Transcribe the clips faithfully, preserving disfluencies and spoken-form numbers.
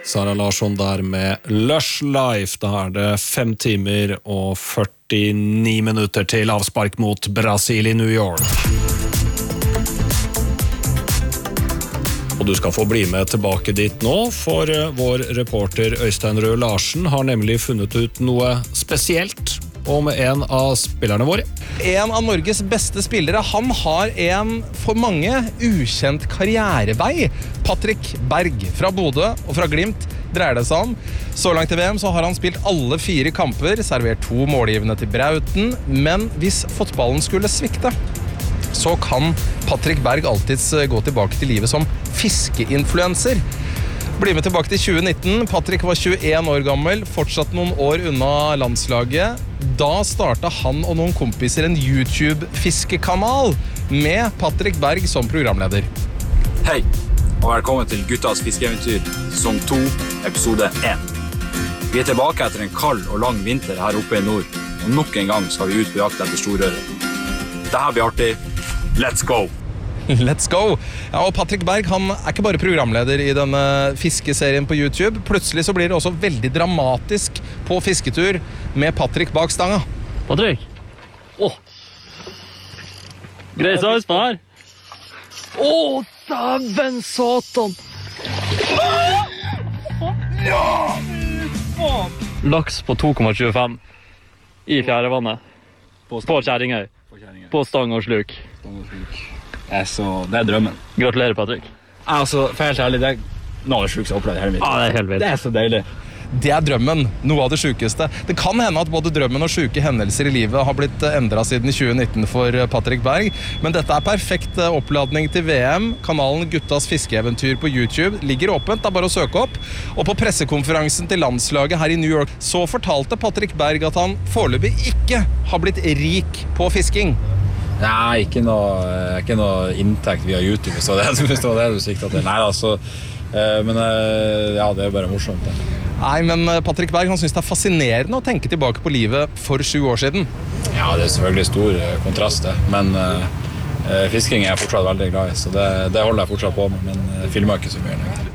Sara Larsson der med Lush Life. Da er det fem timer og førtini minutter til avspark mot Brasil i New York. Og du skal få bli med tilbake dit nå, for vår reporter Øystein Røe Larsen har nemlig funnet ut noe spesielt om en av spillerne våre. En av Norges beste spillere, han har en for mange ukjent karrierevei. Patrick Berg fra Bodø og fra Glimt dreier det seg om. Så langt i V M så har han spilt alle fire kamper, servert to målgivende til Brauten, men hvis fotballen skulle svikte, så kan Patrick Berg alltids gå tilbake til livet som fiskeinfluencer. Bli med tilbake til tjue nitten. Patrick var tjueen år gammel, fortsatt noen år unna landslaget. Da startet han og noen kompiser en YouTube-fiskekanal med Patrick Berg som programleder. Hei, og velkommen til Guttas fiskeeventyr, sesong to, episode én. Vi er tilbake etter en kald og lang vinter her oppe i nord, og nok en gang skal vi ut på jakt etter storøret. Dette blir artig. Let's go! Let's go! Ja, og Patrick Berg, han er ikke bare programleder i denne fiskeserien på YouTube. Plutselig så blir det også veldig dramatisk på fisketur med Patrick bak stanga. Patrick! Åh! Grei saus på her. Åh, dæven satan! Laks på to komma tjuefem i fjærevannet. På Kjerringøy. På stang og sluk. Ja, så det er drømmen. Gratulerer, Patrick. Altså, for helt ærlig, det er noe av det sjukeste jeg har opplevd i hele mitt. Ja, det er helt vilt. Det er så deilig. Det er drømmen, noe av det sjukeste. Det kan hende at både drømmen og sjuke hendelser i livet har blitt endret siden tjue nitten for Patrick Berg, men dette er perfekt oppladning til V M. Kanalen Guttas fiskeeventyr på YouTube ligger åpent, det er bare å søke opp. Og på pressekonferansen til landslaget her i New York så fortalte Patrick Berg at han foreløpig ikke har blitt rik på fisking. Nei, ikke noe, ikke noe inntekt via YouTube, så det er det du sikter til. Nei, altså, men ja, det er bare morsomt. Det. Nei, men Patrick Berg, han synes det er fascinerende å tenke tilbake på livet for sju år siden. Ja, det er selvfølgelig stor kontrast, det. Men uh, fisking er jeg fortsatt veldig glad i, så det, det holder jeg fortsatt på med, men jeg filmer ikke så mye lenger.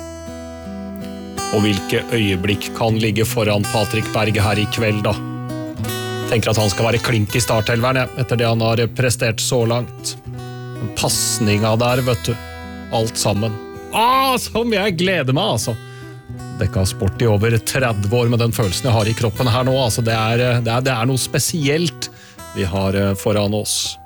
Og hvilke øyeblikk kan ligge foran Patrick Berg her i kveld, da? Tenker at han skal være klink i startelveren, etter det han har prestert så langt. Passninga der, vet du. Alt sammen. Ah, som jeg gleder meg, altså. Dekka sport i over tretti år med den følelsen jeg har i kroppen her nå. Altså, det er, det er, det er noe spesielt vi har foran oss.